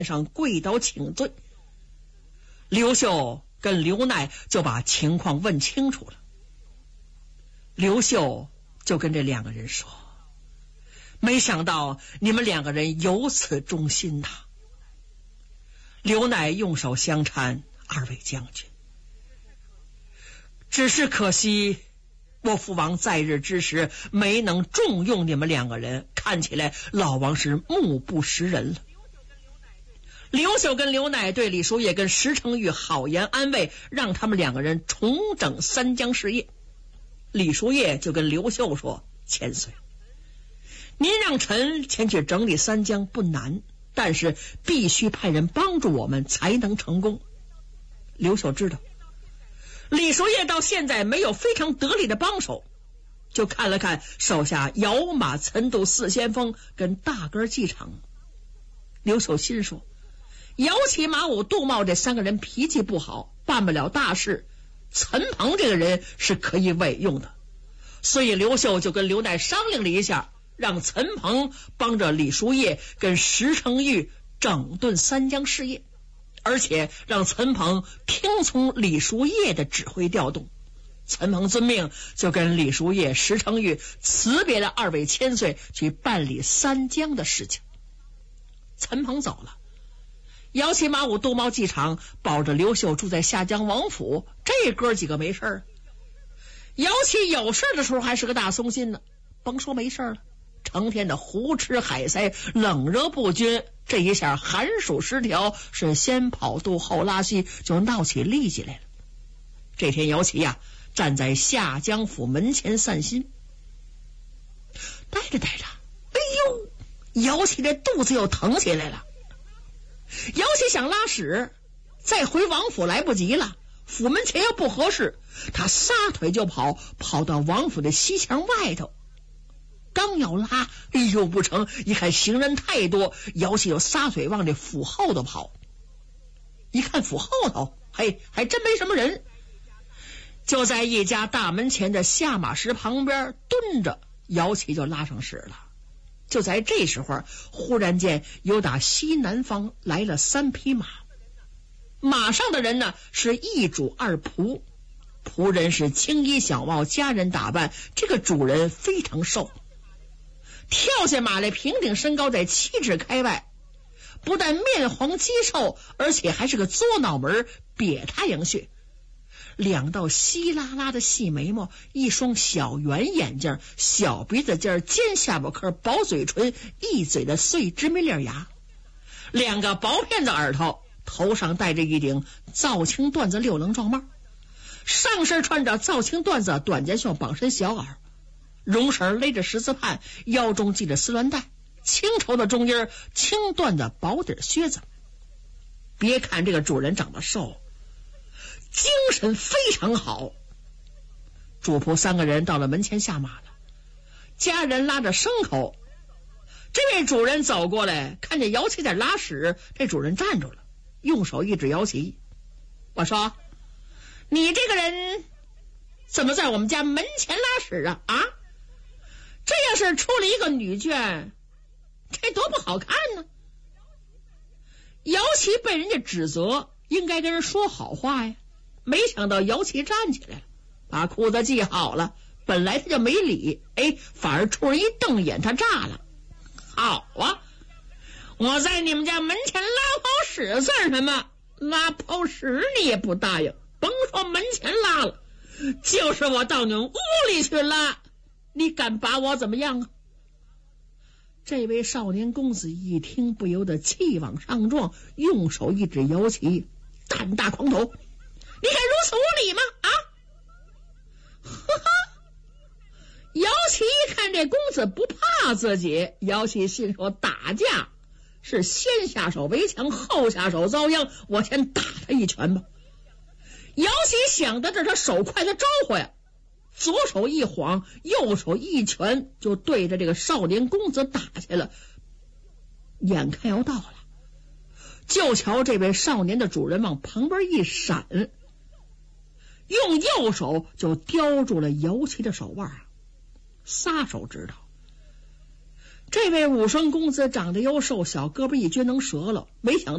上跪倒请罪。刘秀跟刘奈就把情况问清楚了。刘秀就跟这两个人说，没想到你们两个人有此忠心呐。刘奈用手相搀，二位将军，只是可惜我父王在日之时没能重用你们两个人，看起来老王是目不识人了。刘秀跟刘奈对李叔夜跟石成玉好言安慰，让他们两个人重整三江事业。李叔夜就跟刘秀说，千岁，您让臣前去整理三江不难，但是必须派人帮助我们才能成功。刘秀知道李叔夜到现在没有非常得力的帮手，就看了看手下摇马岑度四先锋跟大哥继承。刘秀心说，姚启、马武、杜茂这三个人脾气不好，办不了大事，岑鹏这个人是可以委用的。所以刘秀就跟刘奈商量了一下，让岑鹏帮着李叔夜跟石成玉整顿三江事业，而且让岑鹏听从李叔夜的指挥调动。岑鹏遵命，就跟李叔夜、石成玉辞别了二位千岁，去办理三江的事情。岑鹏走了，姚启、马武、杜茂、季场保着刘秀住在下江王府，这哥几个没事儿。姚启有事的时候还是个大松心呢，甭说没事了，成天的胡吃海塞，冷热不均，这一下寒暑失调，是先跑肚后拉稀，就闹起痢疾来了。这天姚启呀，站在下江府门前散心，待着待着，哎呦，姚启这肚子又疼起来了。姚启想拉屎，再回王府来不及了，府门前又不合适，他撒腿就跑到王府的西墙外头。刚要拉，哎呦不成，一看行人太多，姚启又撒腿往这府后头跑。一看府后头，嘿，还真没什么人，就在一家大门前的下马石旁边蹲着，姚启就拉上屎了。就在这时候，忽然间有打西南方来了3匹马，马上的人呢是一主二仆，仆人是青衣小帽，家人打扮，这个主人非常瘦，跳下马来平顶身高在7指开外，不但面黄肌瘦，而且还是个作脑门，瘪太阳穴，2道稀拉拉的细眉毛，一双小圆眼睛，小鼻子尖，尖下巴颏，薄嘴唇，一嘴的碎芝麻粒牙，2个薄片子耳朵，头上戴着一顶皂青缎子6棱状帽，上身穿着皂青缎子短肩袖绑身小袄，绒绳勒着十字畔，腰中系着丝鸾带，青绸的中衣，青缎子薄底靴子。别看这个主人长得瘦，精神非常好。主仆3个人到了门前下马了，家人拉着牲口。这位主人走过来，看见姚启在拉屎，这主人站住了，用手一指姚启，我说，你这个人怎么在我们家门前拉屎啊？这要是出了一个女眷，这多不好看呢。姚启被人家指责，应该跟人说好话呀，没想到姚启站起来了，把裤子系好了，本来他就没理，反而冲人一瞪眼，他炸了。好啊，我在你们家门前拉泡屎算什么？拉泡屎你也不答应，甭说门前拉了，就是我到你屋里去拉，你敢把我怎么样啊？这位少年公子一听，不由得气往上撞，用手一指姚启，胆大狂头，你敢如此无礼吗？呵呵，姚启一看这公子不怕自己，姚启心说，打架是先下手为强，后下手遭殃，我先打他一拳吧。姚启想到这，他手快的招呼呀，左手一晃，右手一拳，就对着这个少年公子打下了。眼看要到了，就瞧这位少年的主人往旁边一闪，用右手就叼住了姚启的手腕。撒手知道， 这位武双公子长得又瘦小，胳膊一撅能折了，没想到